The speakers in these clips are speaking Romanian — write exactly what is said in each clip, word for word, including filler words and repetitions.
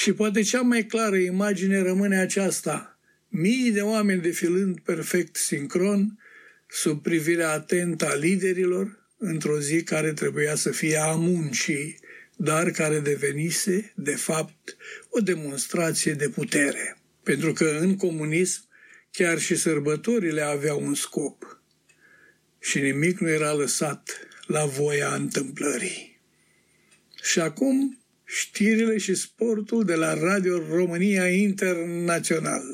Și poate cea mai clară imagine rămâne aceasta: mii de oameni defilând perfect sincron, sub privirea atentă a liderilor, într-o zi care trebuia să fie a muncii, dar care devenise, de fapt, o demonstrație de putere. Pentru că în comunism chiar și sărbătorile aveau un scop și nimic nu era lăsat la voia întâmplării. Și acum, știrile și sportul de la Radio România Internațional.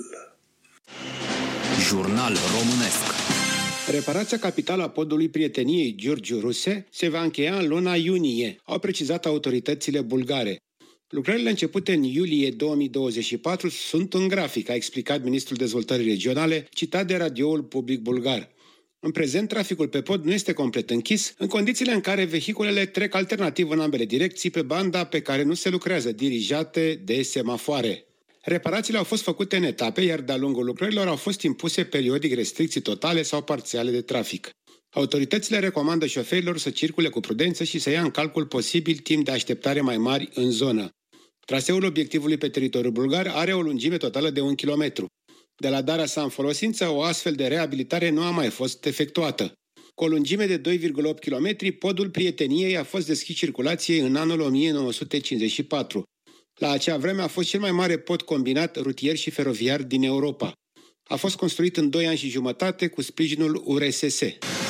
Jurnal românesc. Reparația capitală a podului prieteniei Giurgiu Ruse se va încheia în luna iunie, au precizat autoritățile bulgare. Lucrările începute în iulie două mii douăzeci și patru sunt în grafic, a explicat ministrul dezvoltării regionale, citat de radioul public bulgar. În prezent, traficul pe pod nu este complet închis, în condițiile în care vehiculele trec alternativ în ambele direcții pe banda pe care nu se lucrează, dirijate de semafoare. Reparațiile au fost făcute în etape, iar de-a lungul lucrărilor au fost impuse periodic restricții totale sau parțiale de trafic. Autoritățile recomandă șoferilor să circule cu prudență și să ia în calcul posibil timp de așteptare mai mari în zonă. Traseul obiectivului pe teritoriul bulgar are o lungime totală de un kilometru. De la darea sa în folosință, o astfel de reabilitare nu a mai fost efectuată. Cu o lungime de doi virgulă opt kilometri, podul prieteniei a fost deschis circulației în anul o mie nouă sute cincizeci și patru. La acea vreme a fost cel mai mare pod combinat rutier și feroviar din Europa. A fost construit în doi ani și jumătate cu sprijinul U R S S.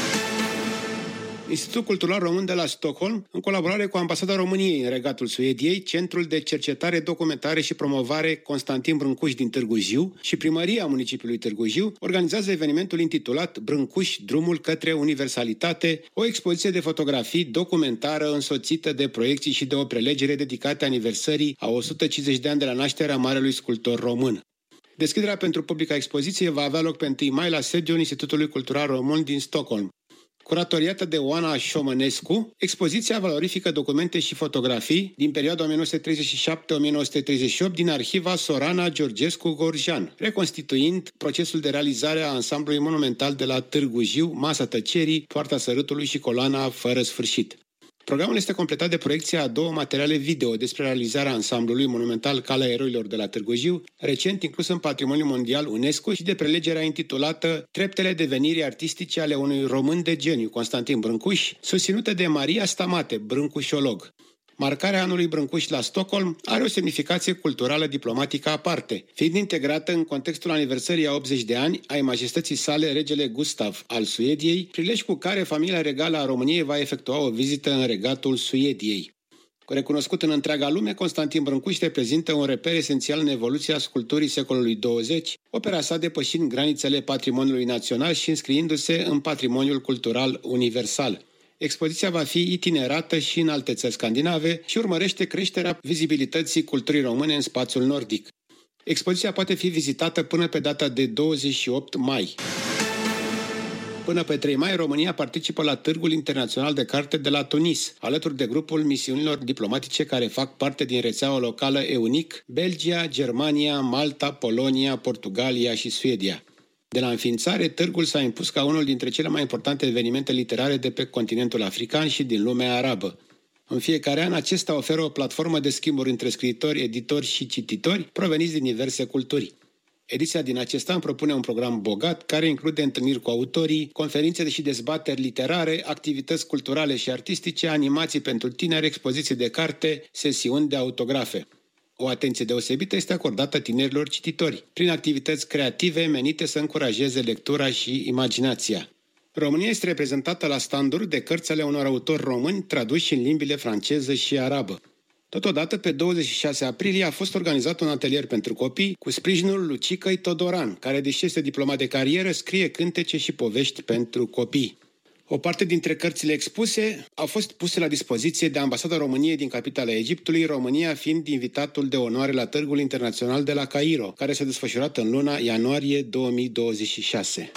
Institutul Cultural Român de la Stockholm, în colaborare cu Ambasada României în Regatul Suediei, Centrul de Cercetare, Documentare și Promovare Constantin Brâncuș din Târgu Jiu și Primăria Municipiului Târgu Jiu organizează evenimentul intitulat Brâncuș, drumul către universalitate, o expoziție de fotografii documentară însoțită de proiecții și de o prelegere dedicată aniversării a o sută cincizeci de ani de la nașterea marelui sculptor român. Deschiderea pentru publica expoziție va avea loc pe întâi mai la sediul Institutului Cultural Român din Stockholm. Curatoriată de Oana Șomănescu, expoziția valorifică documente și fotografii din perioada o mie nouă sute treizeci și șapte - o mie nouă sute treizeci și opt din arhiva Sorana Georgescu-Gorjan, reconstituind procesul de realizare a ansamblului monumental de la Târgu Jiu, Masa Tăcerii, Poarta Sărutului și Coloana Fără Sfârșit. Programul este completat de proiecția a două materiale video despre realizarea ansamblului monumental Calea Eroilor de la Târgu Jiu, recent inclus în Patrimoniul Mondial UNESCO, și de prelegerea intitulată Treptele devenirii artistice ale unui român de geniu, Constantin Brâncuș, susținută de Maria Stamate, brâncușolog. Marcarea anului Brâncuș la Stockholm are o semnificație culturală diplomatică aparte, fiind integrată în contextul aniversării a optzeci de ani ai majestății sale regele Gustav al Suediei, prilej cu care familia regală a României va efectua o vizită în regatul Suediei. Recunoscut în întreaga lume, Constantin Brâncuș reprezintă un reper esențial în evoluția sculpturii secolului douăzeci, opera sa depășind granițele patrimoniului național și înscriindu-se în patrimoniul cultural universal. Expoziția va fi itinerată și în alte țări scandinave și urmărește creșterea vizibilității culturii române în spațiul nordic. Expoziția poate fi vizitată până pe data de douăzeci și opt mai. Până pe trei mai, România participă la Târgul Internațional de Carte de la Tunis, alături de grupul misiunilor diplomatice care fac parte din rețeaua locală EUNIC, Belgia, Germania, Malta, Polonia, Portugalia și Suedia. De la înființare, târgul s-a impus ca unul dintre cele mai importante evenimente literare de pe continentul african și din lumea arabă. În fiecare an, acesta oferă o platformă de schimburi între scriitori, editori și cititori proveniți din diverse culturi. Ediția din acest an propune un program bogat care include întâlniri cu autorii, conferințe și dezbateri literare, activități culturale și artistice, animații pentru tineri, expoziții de carte, sesiuni de autografe. O atenție deosebită este acordată tinerilor cititori, prin activități creative menite să încurajeze lectura și imaginația. România este reprezentată la standuri de cărți ale unor autori români traduși în limbile franceză și arabă. Totodată, pe douăzeci și șase aprilie a fost organizat un atelier pentru copii cu sprijinul Lucicăi Todoran, care, deși este diplomat de carieră, scrie cântece și povești pentru copii. O parte dintre cărțile expuse au fost puse la dispoziție de Ambasada României din capitala Egiptului, România fiind invitatul de onoare la Târgul Internațional de la Cairo, care s-a desfășurat în luna ianuarie două mii douăzeci și șase.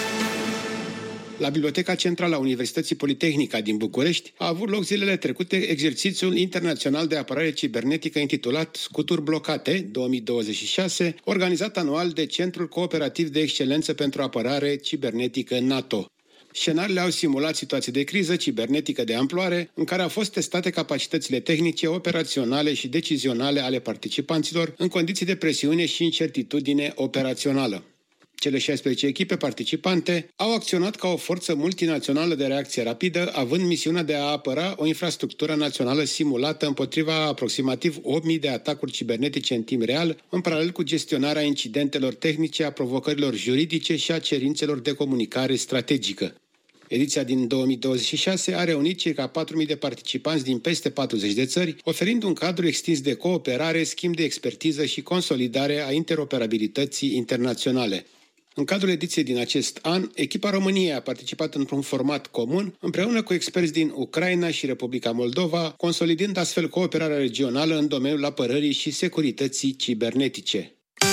La Biblioteca Centrală a Universității Politehnica din București a avut loc zilele trecute exercițiul internațional de apărare cibernetică intitulat Scuturi blocate două mii douăzeci și șase, organizat anual de Centrul Cooperativ de Excelență pentru Apărare Cibernetică NATO. Scenariile au simulat situații de criză cibernetică de amploare, în care au fost testate capacitățile tehnice, operaționale și decizionale ale participanților în condiții de presiune și incertitudine operațională. Cele șaisprezece echipe participante au acționat ca o forță multinațională de reacție rapidă, având misiunea de a apăra o infrastructură națională simulată împotriva aproximativ opt mii de atacuri cibernetice în timp real, în paralel cu gestionarea incidentelor tehnice, a provocărilor juridice și a cerințelor de comunicare strategică. Ediția din două mii douăzeci și șase a reunit circa patru mii de participanți din peste patruzeci de țări, oferind un cadru extins de cooperare, schimb de expertiză și consolidare a interoperabilității internaționale. În cadrul ediției din acest an, echipa României a participat într-un format comun, împreună cu experți din Ucraina și Republica Moldova, consolidând astfel cooperarea regională în domeniul apărării și securității cibernetice.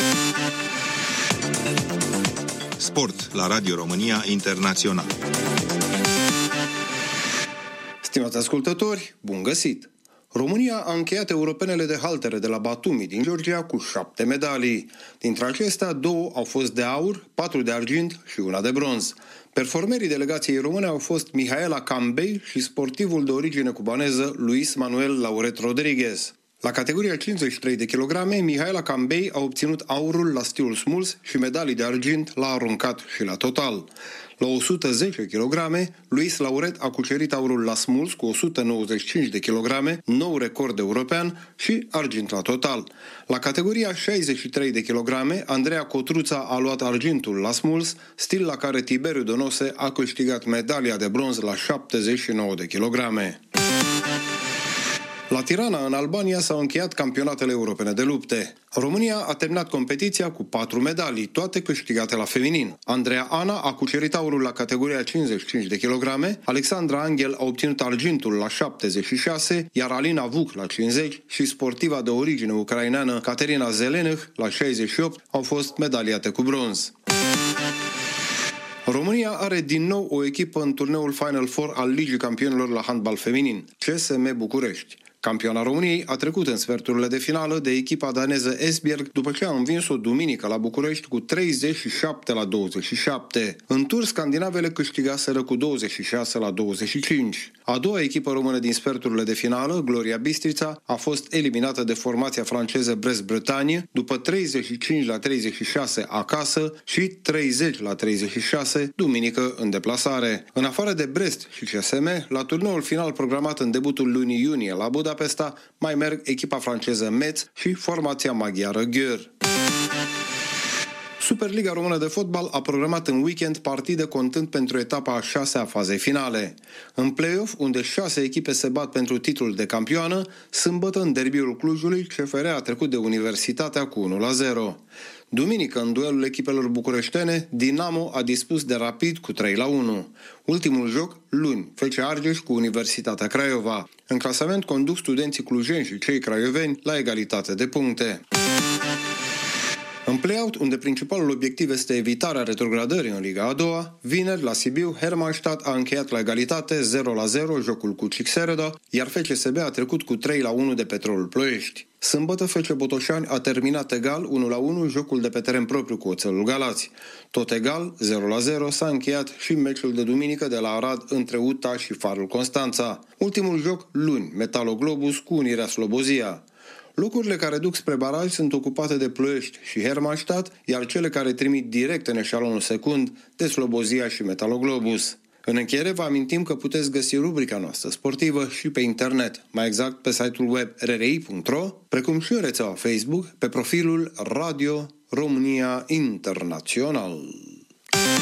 Sport la Radio România Internațional. Stimați ascultători, bun găsit! România a încheiat europenele de haltere de la Batumi din Georgia cu șapte medalii. Dintre acestea, două au fost de aur, patru de argint și una de bronz. Performerii delegației române au fost Mihaela Cambei și sportivul de origine cubaneză Luis Manuel Lauret Rodriguez. La categoria cincizeci și trei de kilograme, Mihaela Cambei a obținut aurul la stilul smuls și medalii de argint la aruncat și la total. La o sută zece kilograme, Luis Lauret a cucerit aurul la smuls cu o sută nouăzeci și cinci de kilograme, nou record european, și argint la total. La categoria șaizeci și trei de kilograme, Andreea Cotruța a luat argintul la smuls, stil la care Tiberiu Donose a câștigat medalia de bronz la șaptezeci și nouă de kilograme. La Tirana, în Albania, s-au încheiat campionatele europene de lupte. România a terminat competiția cu patru medalii, toate câștigate la feminin. Andreea Ana a cucerit aurul la categoria cincizeci și cinci de kilograme, Alexandra Angel a obținut argintul la șaptezeci și șase, iar Alina Vuc la cincizeci și sportiva de origine ucraineană Caterina Zelenih la șaizeci și opt au fost medaliate cu bronz. România are din nou o echipă în turneul Final Four al Ligii Campionilor la handbal feminin, C S M București. Campioana României a trecut în sferturile de finală de echipa daneză Esbjerg după ce a învins-o duminică la București cu treizeci și șapte la douăzeci și șapte. În tur, scandinavele câștigaseră cu douăzeci și șase la douăzeci și cinci. A doua echipă română din sferturile de finală, Gloria Bistrița, a fost eliminată de formația franceză Brest-Bretagne după treizeci și cinci la treizeci și șase acasă și treizeci la treizeci și șase duminică în deplasare. În afară de Brest și C S M, la turneul final programat în debutul lunii iunie la Budapesta, mai merg echipa franceză Metz și formația maghiară Győr. Superliga Română de Fotbal a programat în weekend partide contând pentru etapa a șasea a fazei finale. În play-off, unde șase echipe se bat pentru titlul de campioană, sâmbătă în derbiul Clujului, C F R a trecut de Universitatea cu unu la zero. Duminică, în duelul echipelor bucureștene, Dinamo a dispus de Rapid cu trei la unu. Ultimul joc, luni, F C Argeș cu Universitatea Craiova. În clasament conduc studenții clujeni și cei craioveni la egalitate de puncte. În play-out, unde principalul obiectiv este evitarea retrogradării în Liga a doua, vineri la Sibiu, Hermannstadt a încheiat la egalitate zero la zero jocul cu Cixereda, iar F C S B a trecut cu trei la unu de Petrolul Ploiești. Sâmbătă, F C Botoșani a terminat egal unu la unu jocul de pe teren propriu cu Oțelul Galați. Tot egal, zero la zero, s-a încheiat și meciul de duminică de la Arad între U T A și Farul Constanța. Ultimul joc, luni, Metaloglobus cu Unirea Slobozia. Locurile care duc spre baraj sunt ocupate de Ploiești și Hermannstadt, iar cele care trimit direct în eșalonul secund de Slobozia și Metaloglobus. În încheiere vă amintim că puteți găsi rubrica noastră sportivă și pe internet, mai exact pe site-ul web r r i punct r o, precum și în rețeaua Facebook, pe profilul Radio România Internațional.